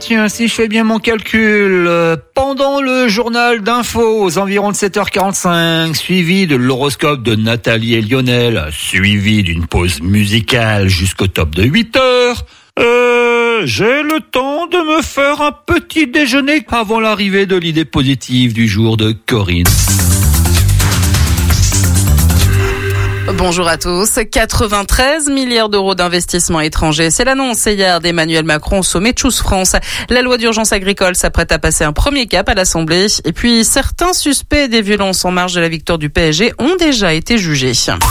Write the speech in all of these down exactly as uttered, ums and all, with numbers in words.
tiens, si je fais bien mon calcul, euh, pendant le journal d'info aux environs de sept heures quarante-cinq, suivi de l'horoscope de Nathalie et Lionel, suivi d'une pause musicale jusqu'au top de huit heures, euh, j'ai le temps de me faire un petit déjeuner avant l'arrivée de l'idée positive du jour de Corinne. Bonjour à tous. quatre-vingt-treize milliards d'euros d'investissements étrangers. C'est l'annonce hier d'Emmanuel Macron au sommet Choose France. La loi d'urgence agricole s'apprête à passer un premier cap à l'Assemblée. Et puis, certains suspects des violences en marge de la victoire du P S G ont déjà été jugés.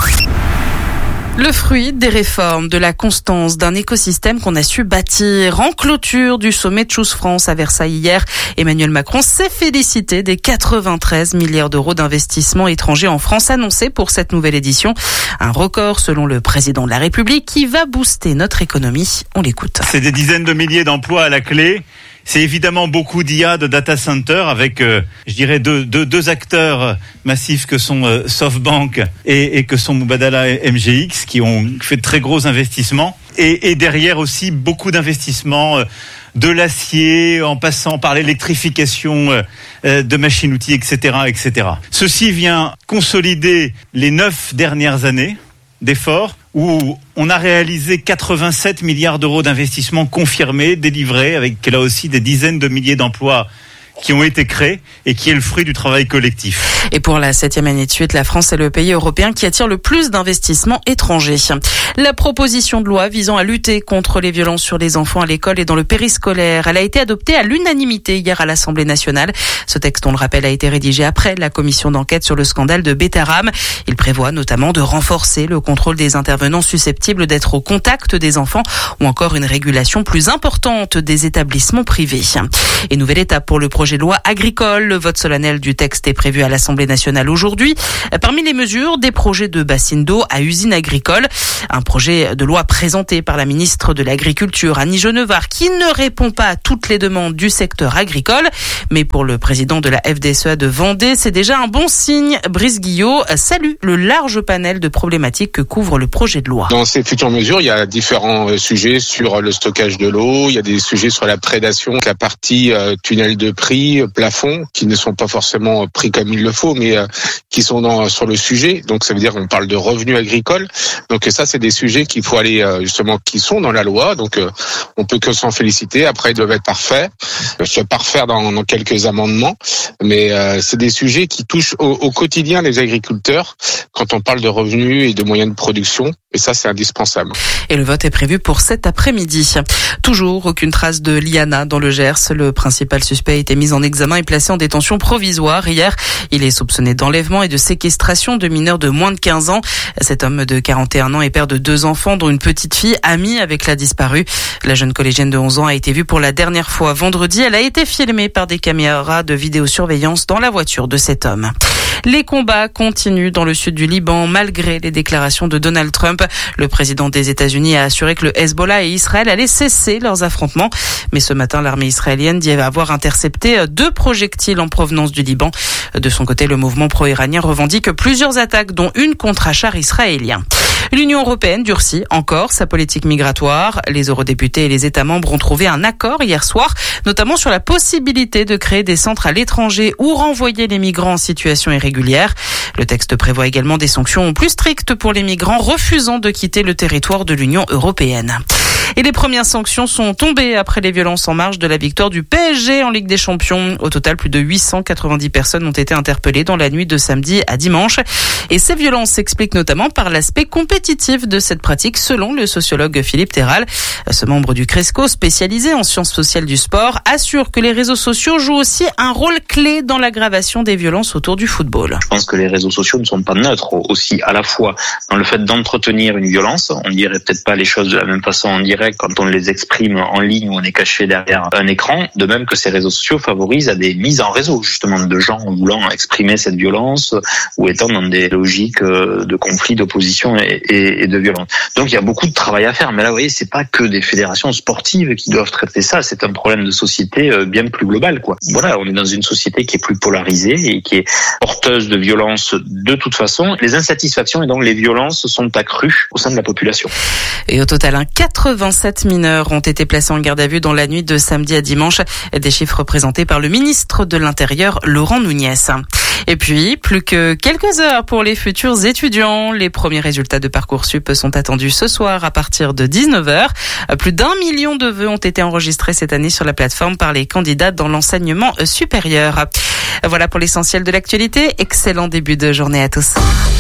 Le fruit des réformes, de la constance d'un écosystème qu'on a su bâtir. En clôture du sommet Choose France à Versailles hier, Emmanuel Macron s'est félicité des quatre-vingt-treize milliards d'euros d'investissements étrangers en France annoncés pour cette nouvelle édition. Un record selon le président de la République qui va booster notre économie. On l'écoute. C'est des dizaines de milliers d'emplois à la clé. C'est évidemment beaucoup d'I A, de data center avec, euh, je dirais, deux, deux, deux acteurs massifs que sont euh, SoftBank et, et que sont Mubadala et M G X qui ont fait de très gros investissements. Et, et derrière aussi beaucoup d'investissements, euh, de l'acier en passant par l'électrification euh, de machines-outils, et cetera, et cetera. Ceci vient consolider les neuf dernières années d'efforts où on a réalisé quatre-vingt-sept milliards d'euros d'investissements confirmés, délivrés, avec là aussi des dizaines de milliers d'emplois qui ont été créés et qui est le fruit du travail collectif. Et pour la septième année de suite, la France est le pays européen qui attire le plus d'investissements étrangers. La proposition de loi visant à lutter contre les violences sur les enfants à l'école et dans le périscolaire, elle a été adoptée à l'unanimité hier à l'Assemblée nationale. Ce texte, on le rappelle, a été rédigé après la commission d'enquête sur le scandale de Betaram. Il prévoit notamment de renforcer le contrôle des intervenants susceptibles d'être au contact des enfants ou encore une régulation plus importante des établissements privés. Et nouvelle étape pour le projet de loi agricole. Le vote solennel du texte est prévu à l'Assemblée nationale aujourd'hui. Parmi les mesures, des projets de bassines d'eau à usines agricoles. Un projet de loi présenté par la ministre de l'Agriculture, Annie Genevard, qui ne répond pas à toutes les demandes du secteur agricole. Mais pour le président de la F D S E A de Vendée, c'est déjà un bon signe. Brice Guillot salue le large panel de problématiques que couvre le projet de loi. Dans ces futures mesures, il y a différents sujets sur le stockage de l'eau, il y a des sujets sur la prédation, la partie euh, tunnel de prix, plafond, qui ne sont pas forcément pris comme il le faut, mais euh, qui sont dans, sur le sujet. Donc ça veut dire qu'on parle de revenus agricoles. Donc ça, c'est des sujets qu'il faut aller euh, justement, qui sont dans la loi. Donc euh, on peut que s'en féliciter. Après, ils doivent être parfaits, se parfaire dans, dans quelques amendements, mais euh, c'est des sujets qui touchent au, au quotidien les agriculteurs quand on parle de revenus et de moyens de production. Et ça, c'est indispensable. Et le vote est prévu pour cet après-midi. Toujours aucune trace de Liana dans le Gers. Le principal suspect a été mis en examen et placé en détention provisoire hier. Il est soupçonné d'enlèvement et de séquestration de mineurs de moins de quinze ans. Cet homme de quarante et un ans est père de deux enfants, dont une petite fille amie avec la disparue. La jeune collégienne de onze ans a été vue pour la dernière fois vendredi. Elle a été filmée par des caméras de vidéosurveillance dans la voiture de cet homme. Les combats continuent dans le sud du Liban malgré les déclarations de Donald Trump. Le président des États-Unis a assuré que le Hezbollah et Israël allaient cesser leurs affrontements. Mais ce matin, l'armée israélienne dit avoir intercepté deux projectiles en provenance du Liban. De son côté, le mouvement pro-iranien revendique plusieurs attaques, dont une contre un char israélien. L'Union européenne durcit encore sa politique migratoire. Les eurodéputés et les États membres ont trouvé un accord hier soir, notamment sur la possibilité de créer des centres à l'étranger ou renvoyer les migrants en situation irrégulière. Le texte prévoit également des sanctions plus strictes pour les migrants refusant de quitter le territoire de l'Union européenne. Et les premières sanctions sont tombées après les violences en marge de la victoire du P S G en Ligue des Champions. Au total, plus de huit cent quatre-vingt-dix personnes ont été interpellées dans la nuit de samedi à dimanche. Et ces violences s'expliquent notamment par l'aspect compétitif de cette pratique, selon le sociologue Philippe Terral. Ce membre du Cresco, spécialisé en sciences sociales du sport, assure que les réseaux sociaux jouent aussi un rôle clé dans l'aggravation des violences autour du football. Je pense que les réseaux sociaux ne sont pas neutres aussi, à la fois dans le fait d'entretenir une violence. On dirait peut-être pas les choses de la même façon en direct quand on les exprime en ligne ou on est caché derrière un écran. De même que ces réseaux sociaux favorisent favorise à des mises en réseau, justement, de gens voulant exprimer cette violence ou étant dans des logiques de conflit, d'opposition et, et, et de violence. Donc il y a beaucoup de travail à faire, mais là, vous voyez, c'est pas que des fédérations sportives qui doivent traiter ça, c'est un problème de société bien plus global, quoi. Voilà, on est dans une société qui est plus polarisée et qui est porteuse de violence de toute façon. Les insatisfactions et donc les violences sont accrues au sein de la population. Et au total, hein, quatre-vingt-sept mineurs ont été placés en garde à vue dans la nuit de samedi à dimanche. Des chiffres présentés par le ministre de l'Intérieur, Laurent Nunez. Et puis, plus que quelques heures pour les futurs étudiants. Les premiers résultats de Parcoursup sont attendus ce soir à partir de dix-neuf heures. Plus d'un million de vœux ont été enregistrés cette année sur la plateforme par les candidats dans l'enseignement supérieur. Voilà pour l'essentiel de l'actualité. Excellent début de journée à tous.